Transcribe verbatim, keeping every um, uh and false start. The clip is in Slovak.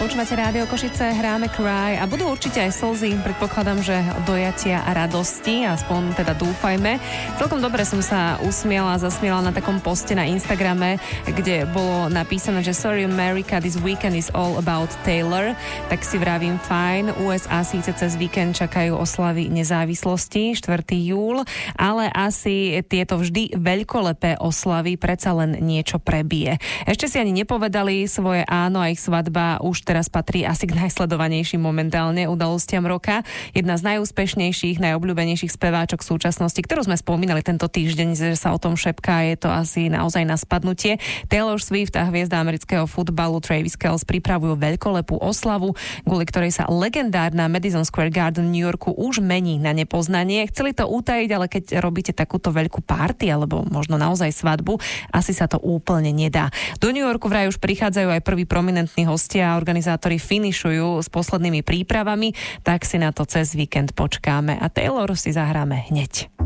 Počúvate Rádio Košice, hráme Cry a budú určite aj slzy. Predpokladám, že dojatia a radosti, aspoň teda dúfajme. Celkom dobre som sa usmiala a zasmiala na takom poste na Instagrame, kde bolo napísané, že Sorry America, this weekend is all about Taylor. Tak si vravím fajn, ú es á síce cez víkend čakajú oslavy nezávislosti, štvrtého júla, ale asi tieto vždy veľkolepé oslavy predsa len niečo prebije. Ešte si ani nepovedali svoje áno a ich svadba už teraz patrí asi k najsledovanejším momentálne udalostiam roka. Jedna z najúspešnejších, najobľúbenejších speváčok súčasnosti, ktorú sme spomínali tento týždeň, že sa o tom šepká, je to asi naozaj na spadnutie. Taylor Swift a hviezda amerického futbalu Travis Kelce pripravujú veľkolepú oslavu, kvôli ktorej sa legendárna Madison Square Garden v New Yorku už mení na nepoznanie. Chceli to utajiť, ale keď robíte takúto veľkú party alebo možno naozaj svadbu, asi sa to úplne nedá. Do New Yorku vraj už prichádzajú aj prví prominentní hostia a organizátori finišujú s poslednými prípravami, tak si na to cez víkend počkáme a Taylor si zahráme hneď.